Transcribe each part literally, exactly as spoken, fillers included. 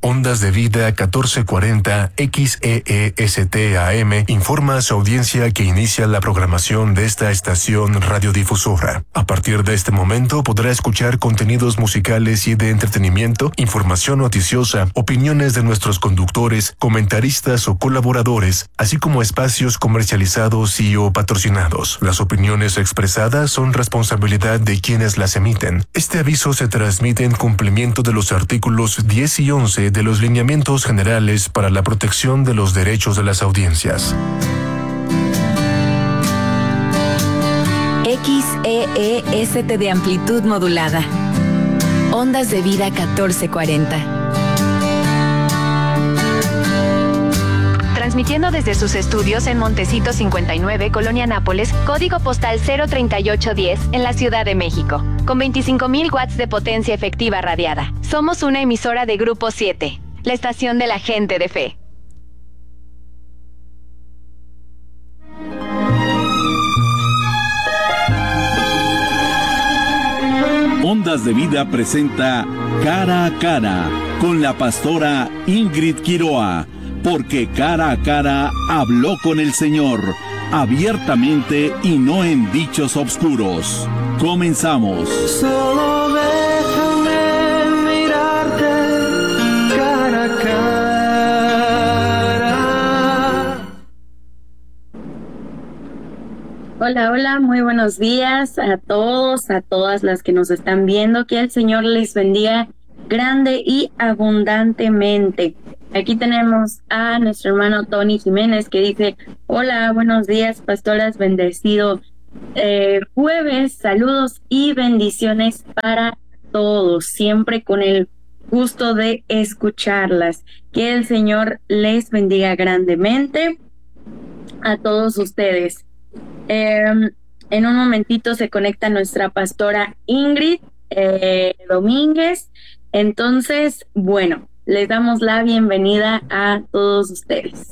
Ondas de Vida catorce cuarenta X E E S T A M informa a su audiencia que inicia la programación de esta estación radiodifusora. A partir de este momento podrá escuchar contenidos musicales y de entretenimiento, información noticiosa, opiniones de nuestros conductores, comentaristas o colaboradores, así como espacios comercializados y o patrocinados. Las opiniones expresadas son responsabilidad de quienes las emiten. Este aviso se transmite en cumplimiento de los artículos diez y once de los lineamientos generales para la protección de los derechos de las audiencias. X E E S T de amplitud modulada. Ondas de Vida catorce cuarenta. Transmitiendo desde sus estudios en Montecito cincuenta y nueve, Colonia Nápoles, código postal cero treinta y ocho diez, en la Ciudad de México, con veinticinco mil watts de potencia efectiva radiada. Somos una emisora de Grupo siete, la estación de la gente de fe. Ondas de Vida presenta Cara a Cara con la pastora Ingrid Quiroa, porque cara a cara habló con el Señor, abiertamente y no en dichos obscuros. Comenzamos. Solo déjame mirarte cara a cara. Hola, hola, muy buenos días a todos, a todas las que nos están viendo. Que el Señor les bendiga grande y abundantemente. Aquí tenemos a nuestro hermano Tony Jiménez que dice: hola, buenos días, pastoras, bendecido eh, jueves, saludos y bendiciones para todos, siempre con el gusto de escucharlas. Que el Señor les bendiga grandemente a todos ustedes. Eh, en un momentito se conecta nuestra pastora Ingrid eh, Domínguez. Entonces, bueno, les damos la bienvenida a todos ustedes.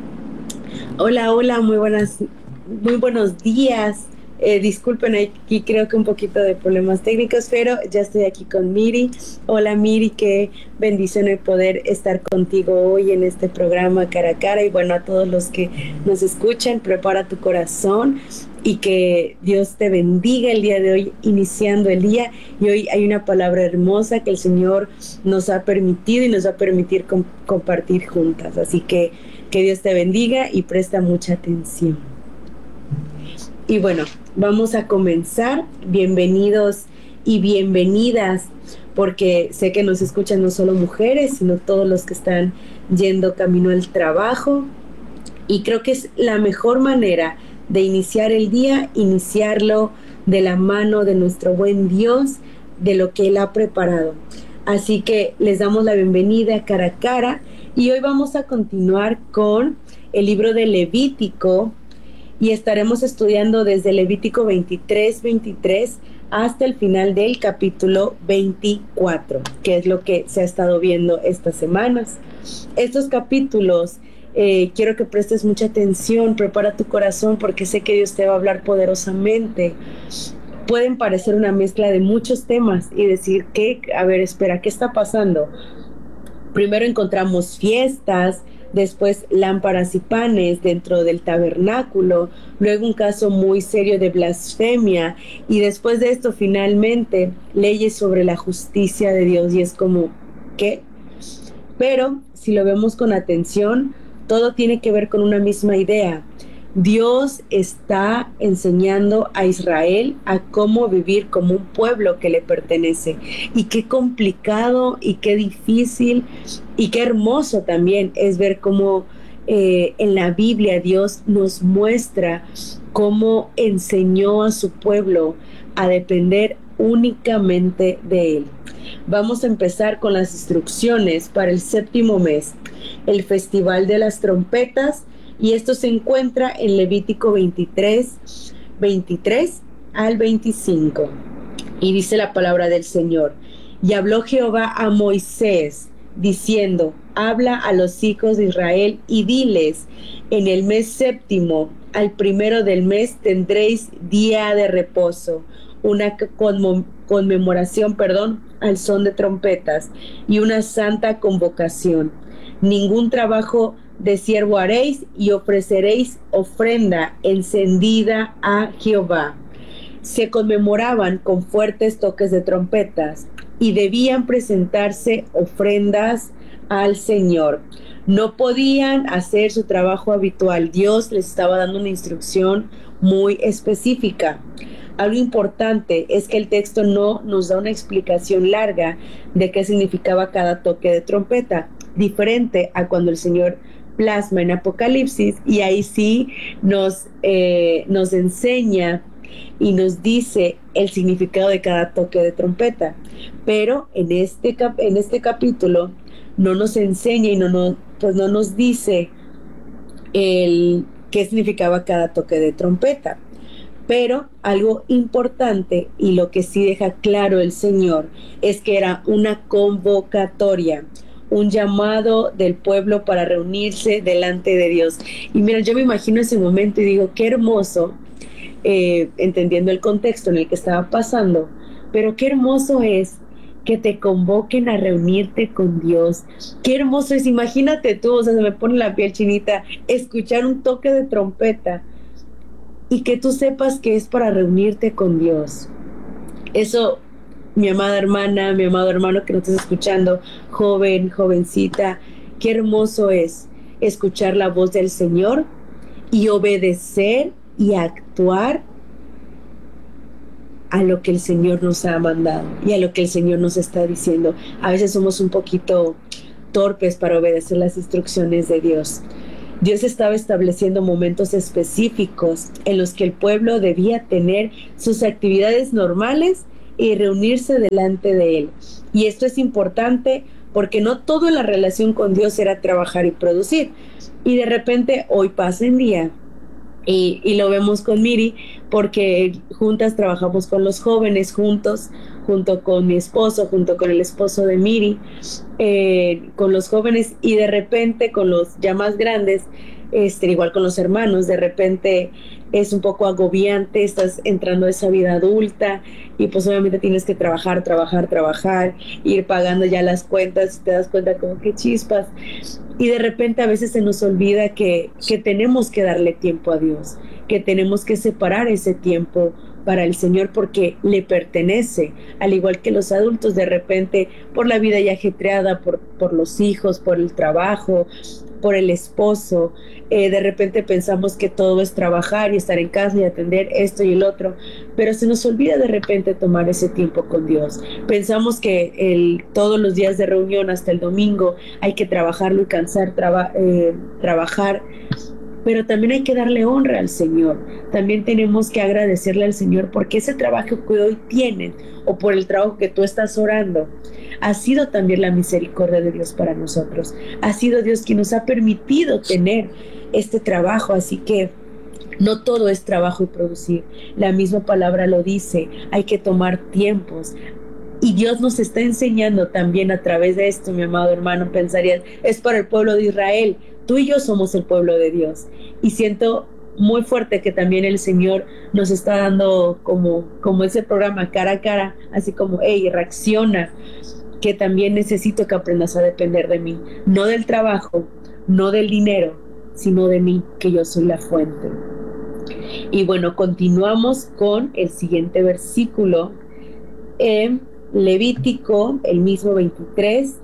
Hola, hola, muy buenas, muy buenos días. Eh, disculpen, aquí creo que un poquito de problemas técnicos, pero ya estoy aquí con Miri. Hola Miri, qué bendición el poder estar contigo hoy en este programa Cara a Cara. Y bueno, a todos los que nos escuchan, prepara tu corazón y que Dios te bendiga el día de hoy, iniciando el día. Y hoy hay una palabra hermosa que el Señor nos ha permitido y nos va a permitir com- compartir juntas. Así que que Dios te bendiga y presta mucha atención. Y bueno, vamos a comenzar. Bienvenidos y bienvenidas, porque sé que nos escuchan no solo mujeres, sino todos los que están yendo camino al trabajo. Y creo que es la mejor manera de iniciar el día, iniciarlo de la mano de nuestro buen Dios, de lo que Él ha preparado. Así que les damos la bienvenida cara a cara, y hoy vamos a continuar con el libro de Levítico, y estaremos estudiando desde Levítico veintitrés, veintitrés hasta el final del capítulo veinticuatro, que es lo que se ha estado viendo estas semanas. Estos capítulos, eh, quiero que prestes mucha atención, prepara tu corazón, porque sé que Dios te va a hablar poderosamente. Pueden parecer una mezcla de muchos temas y decir, ¿qué? A ver, espera, ¿qué está pasando? Primero encontramos fiestas, después lámparas y panes dentro del tabernáculo, luego un caso muy serio de blasfemia, y después de esto finalmente leyes sobre la justicia de Dios. Y es como, ¿qué? Pero si lo vemos con atención, todo tiene que ver con una misma idea. Dios está enseñando a Israel a cómo vivir como un pueblo que le pertenece. Y qué complicado y qué difícil y qué hermoso también es ver cómo eh, en la Biblia Dios nos muestra cómo enseñó a su pueblo a depender únicamente de Él. Vamos a empezar con las instrucciones para el séptimo mes, el Festival de las Trompetas. Y esto se encuentra en Levítico veintitrés, veintitrés al veinticinco. Y dice la palabra del Señor: y habló Jehová a Moisés, diciendo: habla a los hijos de Israel y diles: en el mes séptimo, al primero del mes, tendréis día de reposo, una conmo- conmemoración, perdón, al son de trompetas y una santa convocación. Ningún trabajo de siervo haréis y ofreceréis ofrenda encendida a Jehová. Se conmemoraban con fuertes toques de trompetas y debían presentarse ofrendas al Señor. No podían hacer su trabajo habitual. Dios les estaba dando una instrucción muy específica. Algo importante es que el texto no nos da una explicación larga de qué significaba cada toque de trompeta, diferente a cuando el Señor plasma en Apocalipsis, y ahí sí nos, eh, nos enseña y nos dice el significado de cada toque de trompeta. Pero en este, cap- en este capítulo no nos enseña y no, no, pues no nos dice el, qué significaba cada toque de trompeta. Pero algo importante, y lo que sí deja claro el Señor, es que era una convocatoria, un llamado del pueblo para reunirse delante de Dios. Y mira, yo me imagino ese momento y digo, qué hermoso, eh, entendiendo el contexto en el que estaba pasando, pero qué hermoso es que te convoquen a reunirte con Dios. Qué hermoso es, imagínate tú, o sea, se me pone la piel chinita, escuchar un toque de trompeta y que tú sepas que es para reunirte con Dios. Eso, mi amada hermana, mi amado hermano que nos estás escuchando, joven, jovencita, qué hermoso es escuchar la voz del Señor y obedecer y actuar a lo que el Señor nos ha mandado y a lo que el Señor nos está diciendo. A veces somos un poquito torpes para obedecer las instrucciones de Dios. Dios estaba estableciendo momentos específicos en los que el pueblo debía tener sus actividades normales y reunirse delante de Él. Y esto es importante porque no todo en la relación con Dios era trabajar y producir. Y de repente hoy pasa en día, y, y lo vemos con Miri, porque juntas trabajamos con los jóvenes, juntos, junto con mi esposo, junto con el esposo de Miri, eh, con los jóvenes, y de repente con los ya más grandes, este, igual con los hermanos, de repente es un poco agobiante, estás entrando a esa vida adulta y pues obviamente tienes que trabajar, trabajar, trabajar, ir pagando ya las cuentas, te das cuenta como que chispas, y de repente a veces se nos olvida que, que tenemos que darle tiempo a Dios, que tenemos que separar ese tiempo para el Señor porque le pertenece, al igual que los adultos de repente por la vida ya ajetreada, por, por los hijos, por el trabajo, por el esposo, eh, de repente pensamos que todo es trabajar y estar en casa y atender esto y el otro, pero se nos olvida de repente tomar ese tiempo con Dios. Pensamos que el, todos los días de reunión hasta el domingo hay que trabajarlo y cansar, traba, eh, trabajar, pero también hay que darle honra al Señor. También tenemos que agradecerle al Señor porque ese trabajo que hoy tienen o por el trabajo que tú estás orando ha sido también la misericordia de Dios para nosotros. Ha sido Dios quien nos ha permitido tener este trabajo, así que no todo es trabajo y producir. La misma palabra lo dice, hay que tomar tiempos. Y Dios nos está enseñando también a través de esto, mi amado hermano, pensarías, es para el pueblo de Israel. Tú y yo somos el pueblo de Dios. Y siento muy fuerte que también el Señor nos está dando como, como ese programa cara a cara, así como, hey, reacciona, que también necesito que aprendas a depender de mí. No del trabajo, no del dinero, sino de mí, que yo soy la fuente. Y bueno, continuamos con el siguiente versículo. Eh, Levítico, el mismo veintitrés,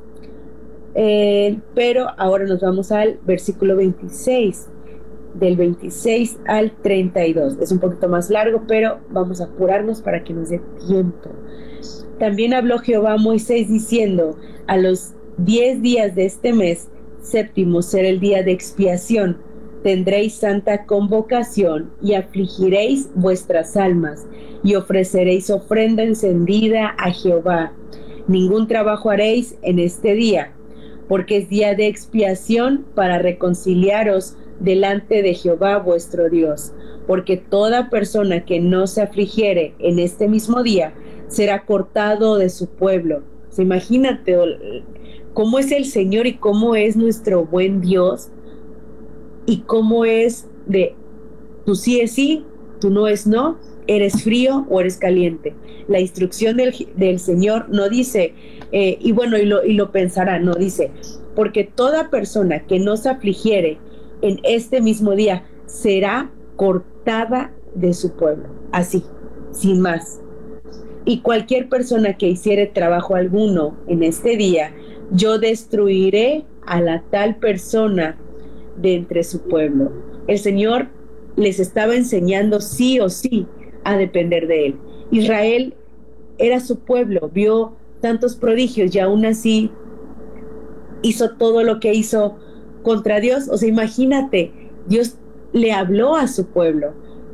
eh, pero ahora nos vamos al versículo veintiséis, del veintiséis al treinta y dos. Es un poquito más largo, pero vamos a apurarnos para que nos dé tiempo. También habló Jehová a Moisés diciendo: a los diez días de este mes séptimo será el día de expiación. Tendréis santa convocación y afligiréis vuestras almas y ofreceréis ofrenda encendida a Jehová. Ningún trabajo haréis en este día, porque es día de expiación para reconciliaros delante de Jehová vuestro Dios. Porque toda persona que no se afligiere en este mismo día será cortado de su pueblo. O sea, imagínate cómo es el Señor y cómo es nuestro buen Dios y cómo es de tu sí es sí, tú no es no, eres frío o eres caliente. La instrucción del, del Señor no dice, eh, y bueno, y lo, y lo pensará, no dice, porque toda persona que no se afligiere en este mismo día será cortada de su pueblo, así, sin más. Y cualquier persona que hiciere trabajo alguno en este día, yo destruiré a la tal persona de entre su pueblo. El Señor les estaba enseñando sí o sí a depender de Él. Israel era su pueblo, vio tantos prodigios y aún así hizo todo lo que hizo contra Dios. O sea, imagínate, Dios le habló a su pueblo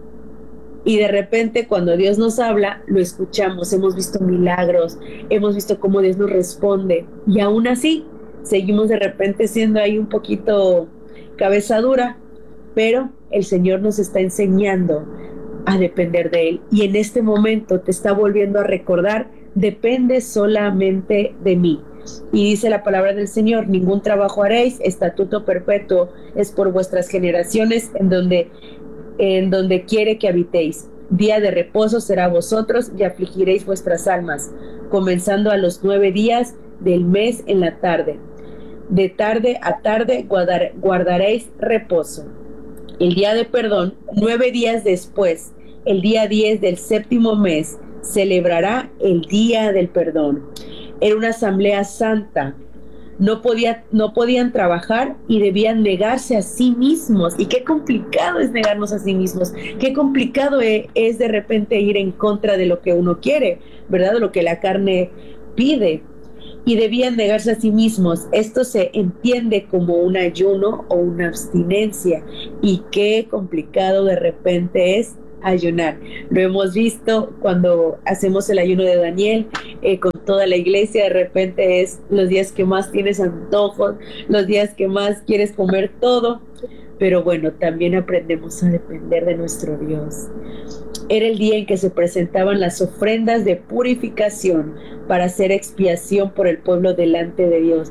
y de repente cuando Dios nos habla, lo escuchamos, hemos visto milagros, hemos visto cómo Dios nos responde y aún así seguimos de repente siendo ahí un poquito cabeza dura, pero el Señor nos está enseñando a depender de Él y en este momento te está volviendo a recordar, depende solamente de mí. Y dice la palabra del Señor, ningún trabajo haréis, estatuto perpetuo es por vuestras generaciones en donde, en donde quiere que habitéis. Día de reposo será vosotros y afligiréis vuestras almas, comenzando a los nueve días del mes en la tarde. De tarde a tarde guardar, guardaréis reposo. El día de perdón, nueve días después, el día diez del séptimo mes, celebrará el día del perdón. Era una asamblea santa. No, podía, no podían trabajar y debían negarse a sí mismos. Y qué complicado es negarnos a sí mismos. Qué complicado es, es de repente ir en contra de lo que uno quiere, ¿verdad? De lo que la carne pide. Y debían negarse a sí mismos. Esto se entiende como un ayuno o una abstinencia. Y qué complicado de repente es ayunar. Lo hemos visto cuando hacemos el ayuno de Daniel eh, con toda la iglesia. De repente es los días que más tienes antojos, los días que más quieres comer todo, pero bueno, también aprendemos a depender de nuestro Dios. Era el día en que se presentaban las ofrendas de purificación para hacer expiación por el pueblo delante de Dios.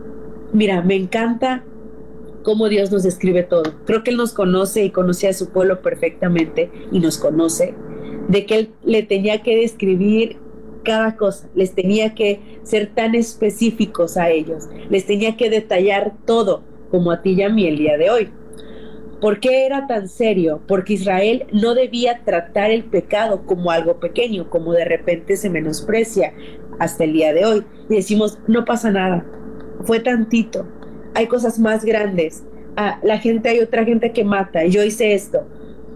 Mira, me encanta cómo Dios nos describe todo. Creo que Él nos conoce y conoce a su pueblo perfectamente y nos conoce, de que Él le tenía que describir cada cosa, les tenía que ser tan específicos a ellos, les tenía que detallar todo, como a ti y a mí el día de hoy. ¿Por qué era tan serio? Porque Israel no debía tratar el pecado como algo pequeño, como de repente se menosprecia hasta el día de hoy. Y decimos, no pasa nada, fue tantito. Hay cosas más grandes. Ah, la gente, hay otra gente que mata y yo hice esto.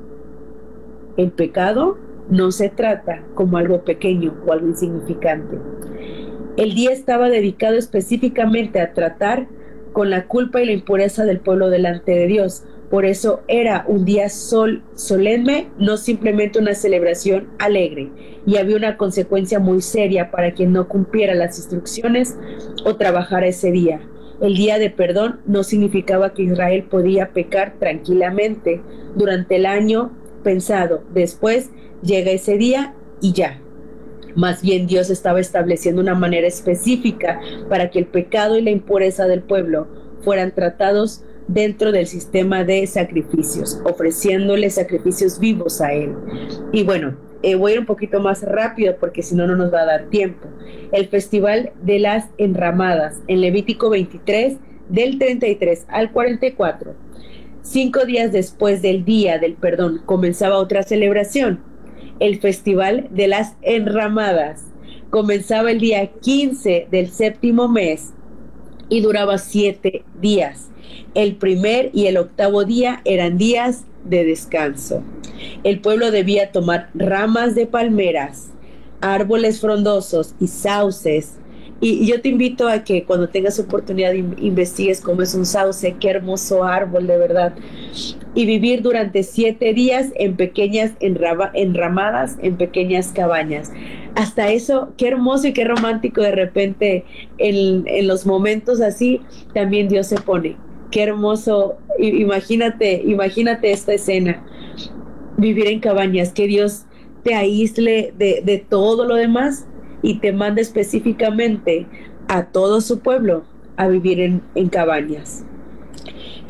El pecado no se trata como algo pequeño o algo insignificante. El día estaba dedicado específicamente a tratar con la culpa y la impureza del pueblo delante de Dios. Por eso era un día sol, solemne, no simplemente una celebración alegre. Y había una consecuencia muy seria para quien no cumpliera las instrucciones o trabajara ese día. El día de perdón no significaba que Israel podía pecar tranquilamente durante el año pensado. Después llega ese día y ya. Más bien Dios estaba estableciendo una manera específica para que el pecado y la impureza del pueblo fueran tratados dentro del sistema de sacrificios, ofreciéndole sacrificios vivos a Él. Y bueno, eh, voy a ir un poquito más rápido porque si no, no nos va a dar tiempo. El festival de las enramadas en Levítico veintitrés, del treinta y tres al cuarenta y cuatro. Cinco días después del día del perdón comenzaba otra celebración, el festival de las enramadas. Comenzaba el día quince del séptimo mes y duraba siete días. El primer y el octavo día eran días de descanso. El pueblo debía tomar ramas de palmeras, árboles frondosos y sauces. Y yo te invito a que cuando tengas oportunidad investigues cómo es un sauce, qué hermoso árbol de verdad. Y vivir durante siete días en pequeñas enramadas, en pequeñas cabañas. Hasta eso, qué hermoso y qué romántico de repente en, en los momentos así, también Dios se pone. Qué hermoso, imagínate, imagínate esta escena, vivir en cabañas, que Dios te aísle de, de todo lo demás y te manda específicamente a todo su pueblo a vivir en, en cabañas.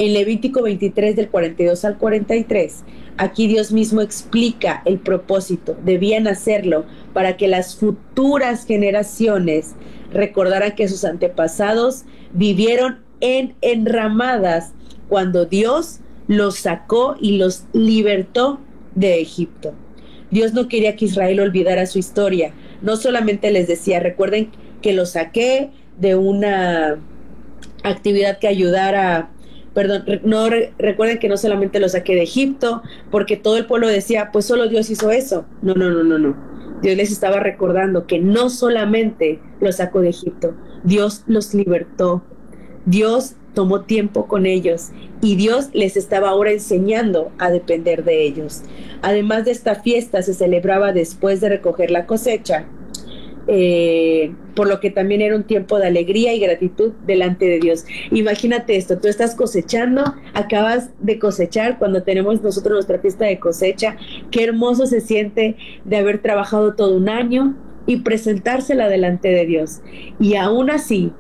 En Levítico veintitrés del cuarenta y dos al cuarenta y tres, aquí Dios mismo explica el propósito. Debían hacerlo para que las futuras generaciones recordaran que sus antepasados vivieron en enramadas cuando Dios los sacó y los libertó de Egipto. Dios no quería que Israel olvidara su historia. No solamente les decía, recuerden que los saqué de una actividad que ayudara, perdón, no recuerden que no solamente los saqué de Egipto, porque todo el pueblo decía, pues solo Dios hizo eso. No, no, no, no, no. Dios les estaba recordando que no solamente los sacó de Egipto, Dios los libertó. Dios tomó tiempo con ellos y Dios les estaba ahora enseñando a depender de ellos. Además de esta fiesta se celebraba después de recoger la cosecha, eh, por lo que también era un tiempo de alegría y gratitud delante de Dios. Imagínate esto, tú estás cosechando, acabas de cosechar, cuando tenemos nosotros nuestra fiesta de cosecha, qué hermoso se siente de haber trabajado todo un año y presentársela delante de Dios. Y aún así,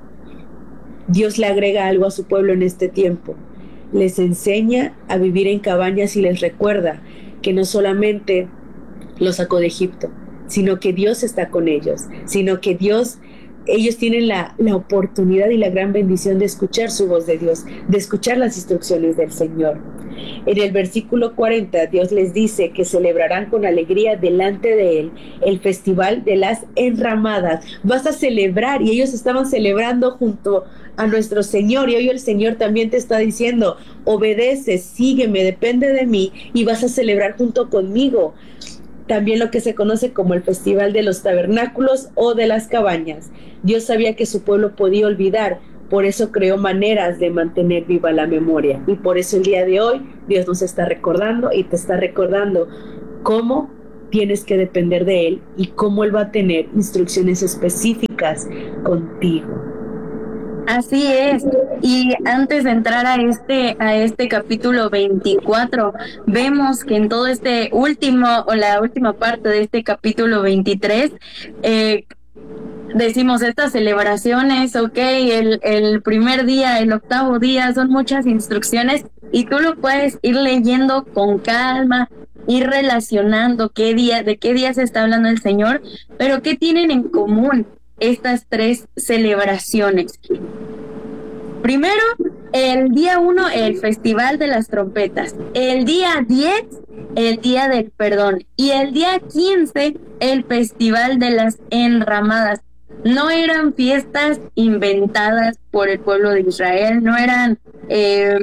Dios le agrega algo a su pueblo en este tiempo. Les enseña a vivir en cabañas y les recuerda que no solamente los sacó de Egipto, sino que Dios está con ellos, sino que Dios, ellos tienen la, la oportunidad y la gran bendición de escuchar su voz de Dios, de escuchar las instrucciones del Señor. En el versículo cuarenta, Dios les dice que celebrarán con alegría delante de Él el festival de las enramadas. Vas a celebrar, y ellos estaban celebrando junto a nuestro Señor, y hoy el Señor también te está diciendo, obedece, sígueme, depende de mí, y vas a celebrar junto conmigo. También lo que se conoce como el Festival de los Tabernáculos o de las Cabañas. Dios sabía que su pueblo podía olvidar, por eso creó maneras de mantener viva la memoria. Y por eso el día de hoy Dios nos está recordando y te está recordando cómo tienes que depender de Él y cómo Él va a tener instrucciones específicas contigo. Así es, y antes de entrar a este a este capítulo veinticuatro, vemos que en todo este último o la última parte de este capítulo veintitrés, eh, decimos estas celebraciones, ok, el, el primer día, el octavo día, son muchas instrucciones y tú lo puedes ir leyendo con calma, ir relacionando qué día, de qué día se está hablando el Señor, pero qué tienen en común estas tres celebraciones. Primero, el día uno, el Festival de las Trompetas. El día diez, el Día del Perdón. Y el día quince, el Festival de las Enramadas. No eran fiestas inventadas por el pueblo de Israel, no eran eh,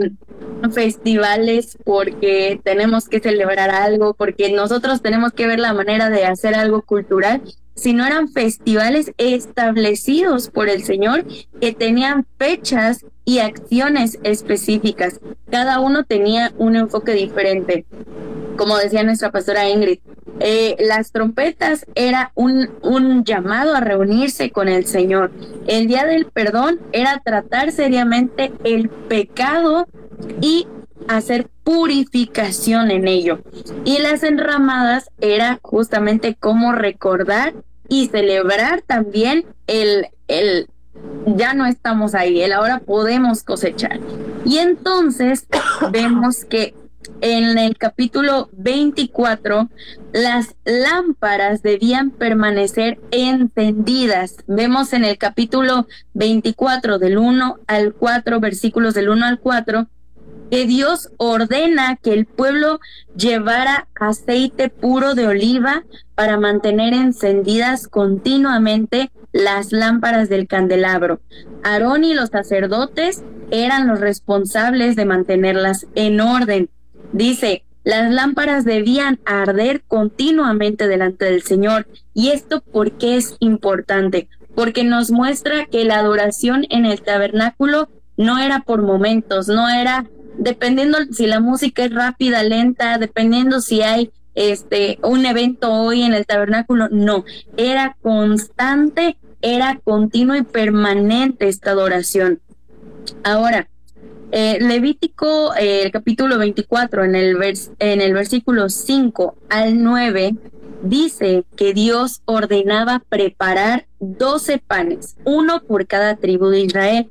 festivales porque tenemos que celebrar algo, porque nosotros tenemos que ver la manera de hacer algo cultural, sino eran festivales establecidos por el Señor que tenían fechas y acciones específicas. Cada uno tenía un enfoque diferente. Como decía nuestra pastora Ingrid, eh, las trompetas era un, un llamado a reunirse con el Señor. El Día del Perdón era tratar seriamente el pecado y hacer purificación en ello. Y las enramadas era justamente cómo recordar y celebrar también el, el ya no estamos ahí, el ahora podemos cosechar. Y entonces vemos que en el capítulo veinticuatro las lámparas debían permanecer encendidas. Vemos en el capítulo veinticuatro del uno al cuatro, versículos del uno al cuatro, que Dios ordena que el pueblo llevara aceite puro de oliva para mantener encendidas continuamente las lámparas del candelabro. Aarón y los sacerdotes eran los responsables de mantenerlas en orden. Dice, las lámparas debían arder continuamente delante del Señor. ¿Y esto por qué es importante? Porque nos muestra que la adoración en el tabernáculo no era por momentos, no era dependiendo si la música es rápida, lenta, dependiendo si hay este un evento hoy en el tabernáculo, no, era constante, era continua y permanente esta adoración. Ahora, eh, Levítico, eh, el capítulo veinticuatro, en el, vers en el versículo cinco al nueve, dice que Dios ordenaba preparar doce panes, uno por cada tribu de Israel.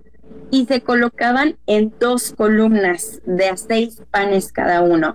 y se colocaban en dos columnas de a seis panes cada uno.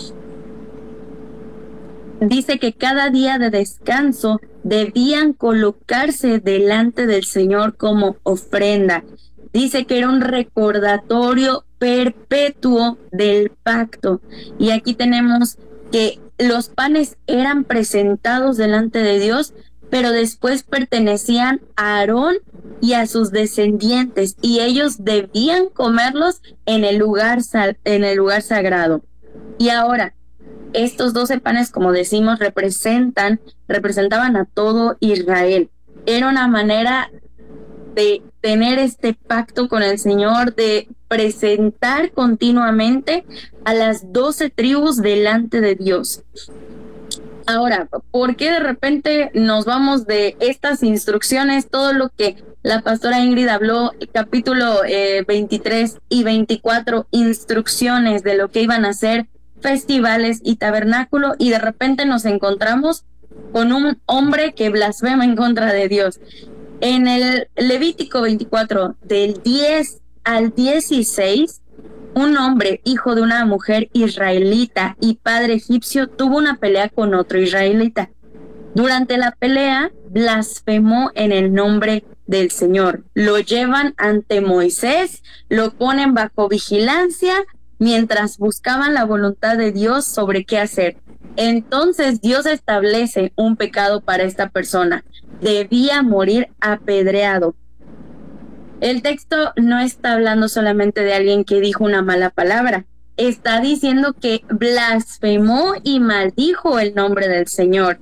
Dice que cada día de descanso debían colocarse delante del Señor como ofrenda. Dice que era un recordatorio perpetuo del pacto. Y aquí tenemos que los panes eran presentados delante de Dios, pero después pertenecían a Aarón y a sus descendientes, y ellos debían comerlos en el lugar, en el lugar sagrado. Y ahora, estos doce panes, como decimos, representan, representaban a todo Israel. Era una manera de tener este pacto con el Señor, de presentar continuamente a las doce tribus delante de Dios. Ahora, ¿por qué de repente nos vamos de estas instrucciones? Todo lo que la pastora Ingrid habló, el capítulo eh, veintitrés y veinticuatro, instrucciones de lo que iban a hacer festivales y tabernáculo, y de repente nos encontramos con un hombre que blasfema en contra de Dios. En el Levítico veinticuatro, del diez al dieciséis, un hombre, hijo de una mujer israelita y padre egipcio, tuvo una pelea con otro israelita. Durante la pelea, blasfemó en el nombre del Señor. Lo llevan ante Moisés, lo ponen bajo vigilancia mientras buscaban la voluntad de Dios sobre qué hacer. Entonces Dios establece un pecado para esta persona. Debía morir apedreado. El texto no está hablando solamente de alguien que dijo una mala palabra. Está diciendo que blasfemó y maldijo el nombre del Señor.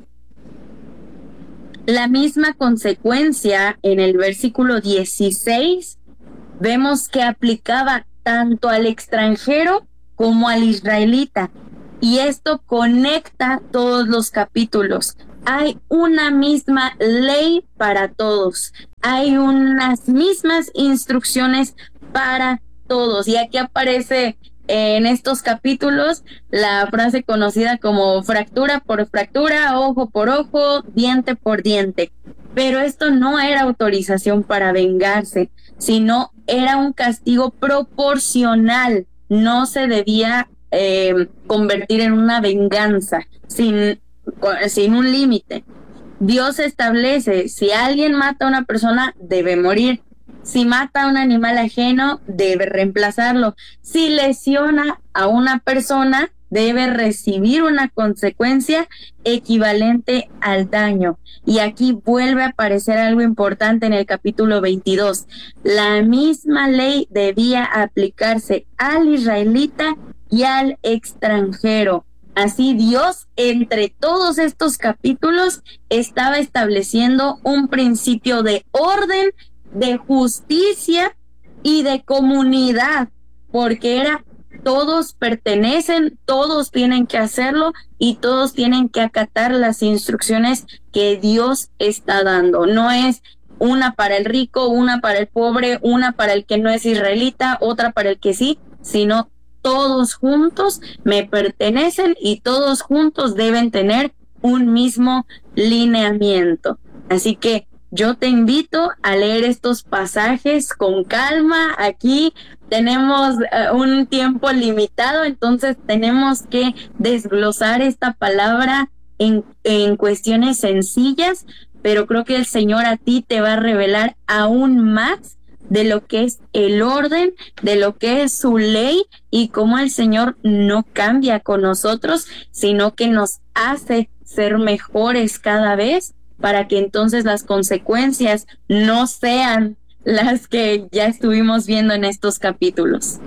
La misma consecuencia en el versículo dieciséis, vemos que aplicaba tanto al extranjero como al israelita. Y esto conecta todos los capítulos. Hay una misma ley para todos. Hay unas mismas instrucciones para todos. Y aquí aparece en estos capítulos la frase conocida como fractura por fractura, ojo por ojo, diente por diente. Pero esto no era autorización para vengarse, sino era un castigo proporcional. No se debía eh, convertir en una venganza sin, sin un límite. Dios establece, si alguien mata a una persona, debe morir. Si mata a un animal ajeno, debe reemplazarlo. Si lesiona a una persona, debe recibir una consecuencia equivalente al daño. Y aquí vuelve a aparecer algo importante en el capítulo veintidós. La misma ley debía aplicarse al israelita y al extranjero. Así Dios, entre todos estos capítulos, estaba estableciendo un principio de orden, de justicia y de comunidad, porque era todos pertenecen, todos tienen que hacerlo y todos tienen que acatar las instrucciones que Dios está dando. No es una para el rico, una para el pobre, una para el que no es israelita, otra para el que sí, sino todos juntos me pertenecen y todos juntos deben tener un mismo lineamiento. Así que yo te invito a leer estos pasajes con calma. Aquí tenemos uh, un tiempo limitado, entonces tenemos que desglosar esta palabra en, en cuestiones sencillas, pero creo que el Señor a ti te va a revelar aún más de lo que es el orden, de lo que es su ley y cómo el Señor no cambia con nosotros, sino que nos hace ser mejores cada vez, para que entonces las consecuencias no sean las que ya estuvimos viendo en estos capítulos.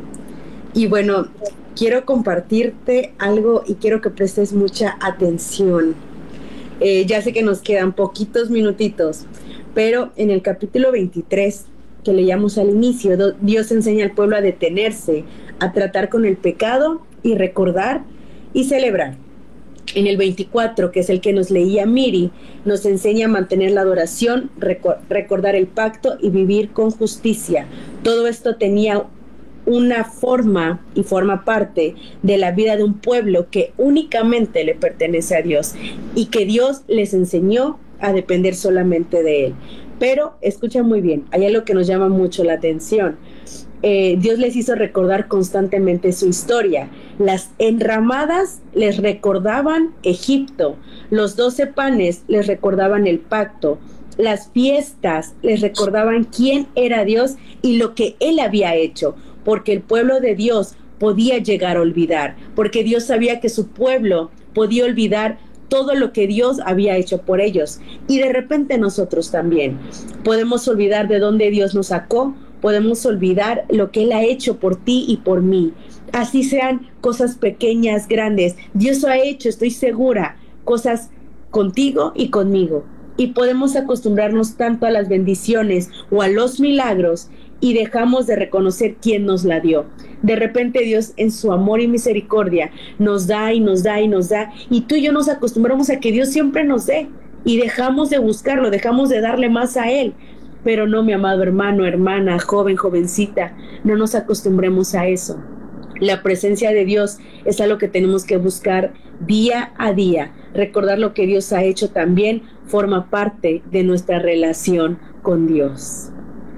Y bueno, quiero compartirte algo y quiero que prestes mucha atención. Eh, ya sé que nos quedan poquitos minutitos, pero en el capítulo veintitrés, que leíamos al inicio, Dios enseña al pueblo a detenerse, a tratar con el pecado y recordar y celebrar. En el veinticuatro, que es el que nos leía Miri, nos enseña a mantener la adoración, reco- recordar el pacto y vivir con justicia. Todo esto tenía una forma y forma parte de la vida de un pueblo que únicamente le pertenece a Dios y que Dios les enseñó a depender solamente de Él. Pero escucha muy bien, hay algo que nos llama mucho la atención. Eh, Dios les hizo recordar constantemente su historia. Las enramadas les recordaban Egipto, los doce panes les recordaban el pacto, las fiestas les recordaban quién era Dios y lo que Él había hecho, porque el pueblo de Dios podía llegar a olvidar, porque Dios sabía que su pueblo podía olvidar todo lo que Dios había hecho por ellos. Y de repente nosotros también podemos olvidar de dónde Dios nos sacó, podemos olvidar lo que Él ha hecho por ti y por mí. Así sean cosas pequeñas, grandes. Dios ha hecho, estoy segura, cosas contigo y conmigo. Y podemos acostumbrarnos tanto a las bendiciones o a los milagros y dejamos de reconocer quién nos la dio. De repente Dios en su amor y misericordia nos da y nos da y nos da, y tú y yo nos acostumbramos a que Dios siempre nos dé y dejamos de buscarlo, dejamos de darle más a Él. Pero no, mi amado hermano, hermana, joven, jovencita, no nos acostumbremos a eso. La presencia de Dios es algo que tenemos que buscar día a día. Recordar lo que Dios ha hecho también forma parte de nuestra relación con Dios.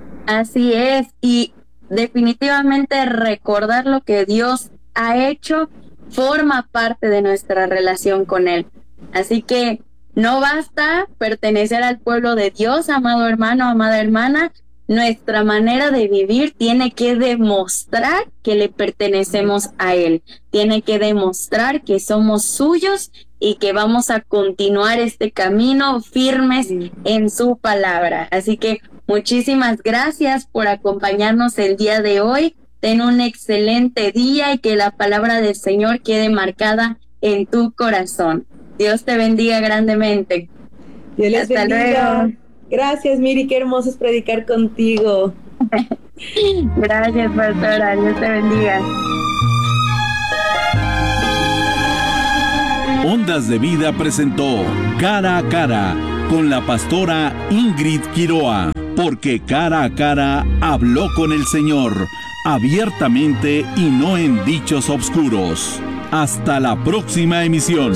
Así es, y definitivamente recordar lo que Dios ha hecho forma parte de nuestra relación con Él. Así que no basta pertenecer al pueblo de Dios, amado hermano, amada hermana. Nuestra manera de vivir tiene que demostrar que le pertenecemos a Él. Tiene que demostrar que somos suyos y que vamos a continuar este camino firmes en su palabra. Así que muchísimas gracias por acompañarnos el día de hoy. Ten un excelente día y que la palabra del Señor quede marcada en tu corazón. Dios te bendiga grandemente. Dios les Hasta bendiga. luego. Gracias, Miri, qué hermoso es predicar contigo. Gracias, pastora. Dios te bendiga. Ondas de Vida presentó Cara a Cara con la pastora Ingrid Quiroa, porque cara a cara habló con el Señor, abiertamente y no en dichos obscuros. Hasta la próxima emisión.